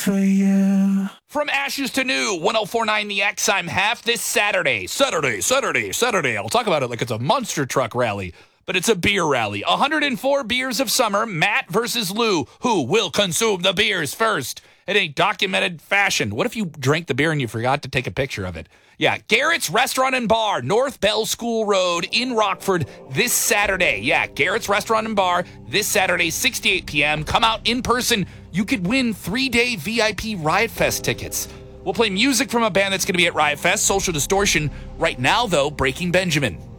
for you. From ashes to new, 104.9 The X, I'm Half this Saturday. I'll talk about it like it's a monster truck rally, but it's a beer rally. 104 beers of summer, Matt versus Lou. Who will consume the beers first? In a documented fashion. What if you drank the beer and you forgot to take a picture of it? Yeah, Garrett's Restaurant and Bar, North Bell School Road in Rockford this Saturday. Yeah, Garrett's Restaurant and Bar this Saturday, 6 to 8 p.m. Come out in person. You could win 3-day VIP Riot Fest tickets. We'll play music from a band that's going to be at Riot Fest, Social Distortion. Right now, though, Breaking Benjamin.